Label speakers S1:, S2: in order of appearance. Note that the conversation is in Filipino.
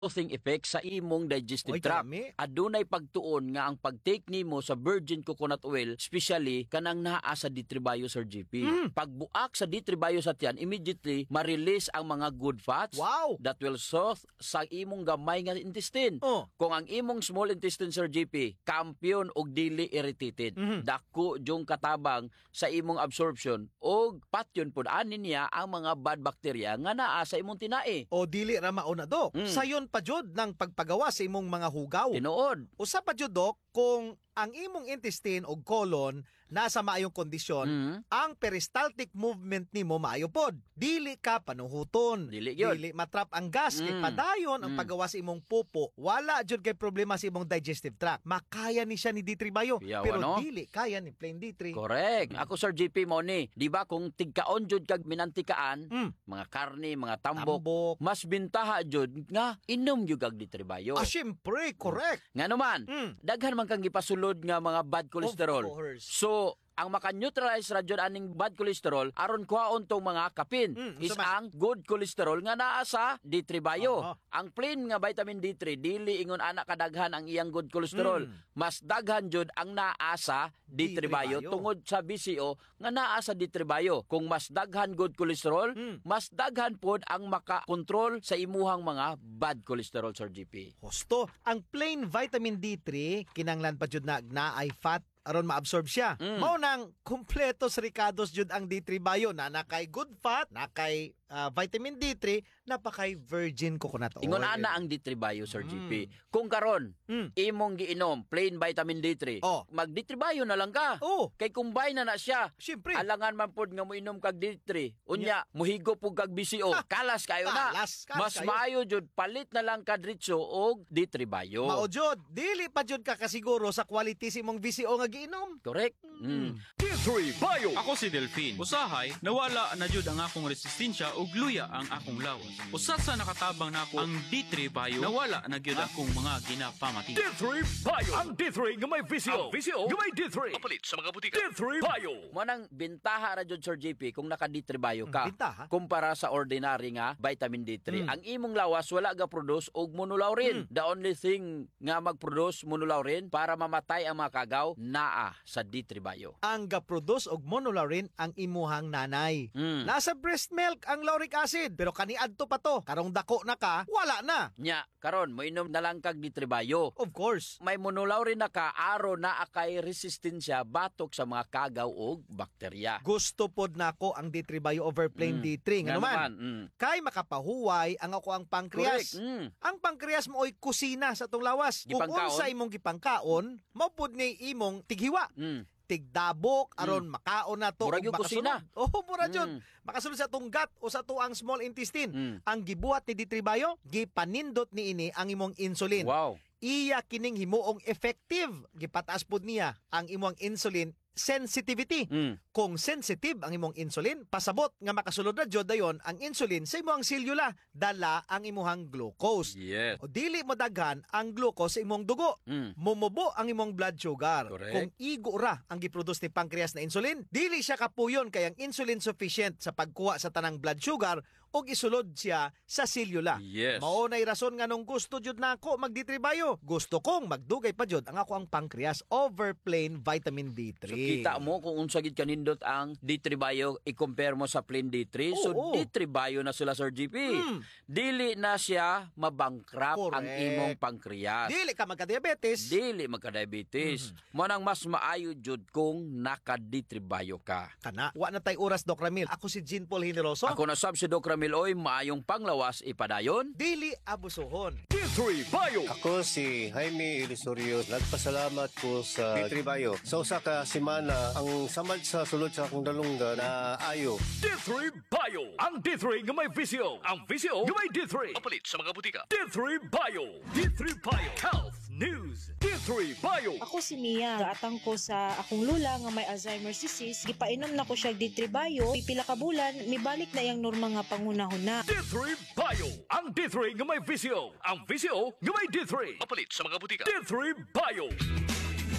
S1: soothing effect sa imong digestive
S2: Oy,
S1: tract.
S2: dami.
S1: Adunay pagtuon nga ang pagtake nimo sa virgin coconut oil, especially kanang naa sa D3 Bio, Sir GP. Pagbuak sa D3 Bio sa tiyan, immediately ma-release ang mga good fats
S2: Wow!
S1: that will soothe sa imong gamay nga intestine.
S2: Oh.
S1: Kung ang imong small intestine, Sir GP, kampiyon og dili irritated, dako jung katabang sa imong absorption og patyon pud ani niya ang mga bad bacteria nga naa sa imong tinai.
S2: O dili ra mauna, Dok. Sayon pa jud ng pagpagawa sa imong mga hugaw.
S1: Tinuod.
S2: Usa pa jud, Dok, kung ang imong intestine o colon nasa maayong kondisyon, ang peristaltic movement nimo maayo pod. Dili ka panuhuton.
S1: Dili yun.
S2: Dili matrap ang gas. Ipadayon ang paggawa sa imong pupo. Wala jud kay problema sa imong digestive tract. Makaya ni siya ni D3 Bio.
S1: Yawa,
S2: Pero
S1: no?
S2: dili kaya ni plain D3.
S1: Correct. Ako, Sir GP, mo ni. Di ba kung tigkaon jud kag minantikaan, mga karne, mga tambok, mas bintaha jud nga inom jud kag D3 Bio.
S2: Syempre, correct.
S1: Nga naman, daghan man kang gipasulod nga mga bad cholesterol.
S2: Of course.
S1: So, ang maka-neutralize ra jud aning bad cholesterol aron kuhaon tong mga kapin is ang good cholesterol nga naa sa D3 Bio. Ang plain nga vitamin D3 dili ingon anak kadaghan ang iyang good cholesterol. Mas daghan jud ang naa sa D3 Bio tungod sa BCO nga naa sa D3 Bio. Kung mas daghan good cholesterol, mas daghan pod ang maka-control sa imuhang mga bad cholesterol, Sir GP.
S2: Husto, ang plain vitamin D3 kinanglan pa jud na naay fat aron maabsorb siya. Mao nang kumpletos ricados jud ang D3 Bio na nakay good fat, nakay vitamin D3, napakay virgin coconut oil.
S1: Ingon ana ang D3 Bio, Sir GP. Kung karon imong giinom plain vitamin D3, mag D3 Bio na lang ka. Kay combine na siya.
S2: Siyempre.
S1: Alangan man pod nga moinom kag D3. Unya, muhigo pug kag BCO. Kalas kayo na.
S2: Kalas
S1: Mas
S2: kayo.
S1: maayo jud palit na lang ka diretso og D3 Bio.
S2: Mao jud, dili pa jud ka kasiguro sa quality sa imong VCO nga giinom.
S1: Correct?
S3: D3 Bio. Ako si Delphine. Usahay, nawala na jud ang akong resistensya ug luya ang akong lawas. Usa sa nakatabang nako ang D3 Bio, nawala na gyud akong mga ginapamati.
S4: D3 Bio. Ang D3 nga may VCO. Ang VCO nga may D3.
S3: Mapalit sa mga butika.
S4: D3 Bio.
S1: Mo nang bintaha ra jud, Sir JP, kung naka D3 Bio ka
S2: Bintaha?
S1: kumpara sa ordinary nga vitamin D3. Ang imong lawas wala ga produce og monolaurin. The only thing nga mag-produce monolaurin para mamatay ang mga kagaw naa sa D3 Bio.
S2: Ang ga-produce og monolaurin ang imuhang nanay. Nasa breast milk ang lauric acid, pero kaniadto pa to. Karong dako na ka, wala na.
S1: Nya, karon moinom na lang kag D3 Bio.
S2: Of course.
S1: May monolaurin na ka aro na akay resistensya batok sa mga kagaw og bakterya.
S2: Gusto pod nako ang D3 Bio over plain D3. Nga naman, kay makapahuway ang ako ang pancreas.
S1: Correct.
S2: Ang pancreas mo ay kusina sa tong lawas. Kung
S1: Gipangkaon.
S2: unsa imong gipangkaon, mao pod ni imong tighiwa. Tigdabok aron makaon na to.
S1: Murag yung kusina.
S2: Mura jud. Makasulod sa tong gut o sa tuang small intestine. Ang gibuhat ni D3 Bio, gipanindot ni ini ang imong insulin.
S1: Wow.
S2: Iya kining himuong effective. Gipataas pod niya ang imong insulin sensitivity. Kung sensitive ang imong insulin, pasabot nga makasulod na jud dayon ang insulin sa imong selula, dala ang imong glucose.
S1: Yes.
S2: O dili mo daghan ang glucose sa imong dugo. Mumubo ang imong blood sugar.
S1: Correct.
S2: Kung igo ra ang giproduce ni pancreas na insulin, dili siya kapuyon kay ang insulin sufficient sa pagkuha sa tanang blood sugar ug isulod siya sa selula.
S1: Yes.
S2: Mao nay rason nga nung gusto jud nako mag D3 Bio. Gusto kong magdugay pa jud ang ako ang pancreas over plain vitamin D3.
S1: So kita mo kung unsa gid kanindot ang D3 Bio i-compare mo sa plain D3. So
S2: Oo.
S1: D3 Bio na sila, Sir GP. Dili na siya mabankrupt ang
S2: Correct.
S1: imong pancreas.
S2: Dili ka magka-diabetes.
S1: Dili magka-diabetes. Mo nang mas maayo jud kung naka D3 Bio ka.
S2: Kana, wa na tay oras, Doc Ramil. Ako si Jean Paul Generoso.
S1: Ako na sab si Doc Ramil, oy, maayong panglawas ipadayon.
S2: Dili abusohon.
S4: D3 Bio.
S5: Ako si Jaime Ilisorio. Nagpasalamat ko sa D3 Bio. Sa usa ka semana, ang samad sa sulod sa akong dalungga na ayo.
S4: D3 Bio. Ang D3 nga may VCO. Ang VCO nga may D3.
S3: Mapalit sa mga butika.
S4: D3 Bio. D3 Bio. Health News. D3 Bio.
S6: Ako si Mia. Gaatang ko sa akong lula nga may Alzheimer's disease. Gipainom na ko siya D3 Bio. Pipila ka bulan, mibalik na yang normal nga pangunahon na.
S4: D3 Bio. Ang D3 nga may VCO. Ang VCO nga may D3.
S3: Mapalit sa mga butika.
S4: D3 Bio.